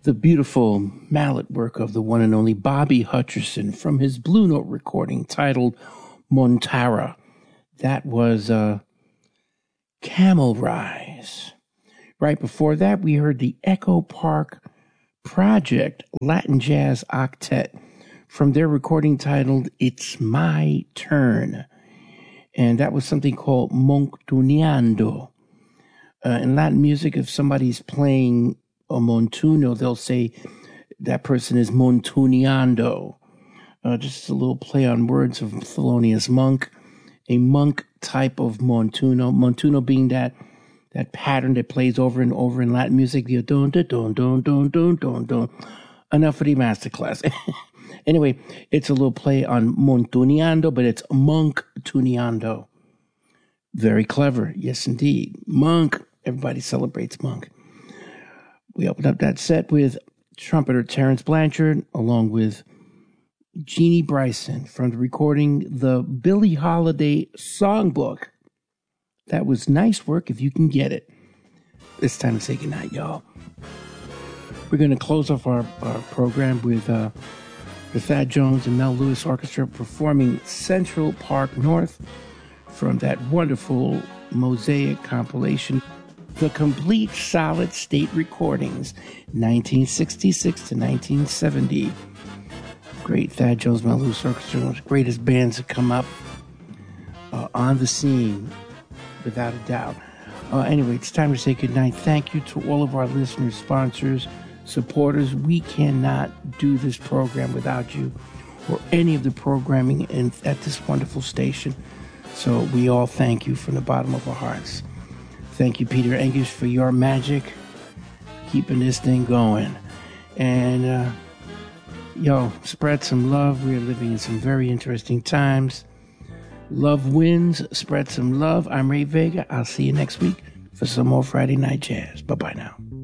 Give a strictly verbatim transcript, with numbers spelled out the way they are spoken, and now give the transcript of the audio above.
The beautiful mallet work of the one and only Bobby Hutcherson from his Blue Note recording titled Montara. That was uh, Camel Rise. Right before that, we heard the Echo Park Project Latin Jazz Octet from their recording titled It's My Turn. And that was something called Montuneando. Uh, in Latin music, if somebody's playing a montuno, they'll say that person is montuneando. Uh, just a little play on words of Thelonious Monk, a monk type of montuno. Montuno being that that pattern that plays over and over in Latin music. The don don don don don don don don. Enough for the masterclass. Anyway, it's a little play on montuneando, but it's monk tuneando. Very clever, yes indeed. Monk. Everybody celebrates Monk. We opened up that set with trumpeter Terrence Blanchard, along with Jeannie Bryson from the recording The Billie Holiday Songbook. That was nice work if you can get it. It's time to say goodnight, y'all. We're going to close off our, our program with uh, the Thad Jones and Mel Lewis Orchestra performing Central Park North from that wonderful Mosaic compilation, The Complete Solid State Recordings, nineteen sixty-six to nineteen seventy. Great Thad Jones, Mel Lewis Orchestra, one of the greatest bands to come up uh, on the scene, without a doubt. Uh, anyway, it's time to say goodnight. Thank you to all of our listeners, sponsors, supporters. We cannot do this program without you or any of the programming in, at this wonderful station. So we all thank you from the bottom of our hearts. Thank you, Peter English, for your magic, keeping this thing going. And, uh, yo, spread some love. We're living in some very interesting times. Love wins. Spread some love. I'm Ray Vega. I'll see you next week for some more Friday Night Jazz. Bye-bye now.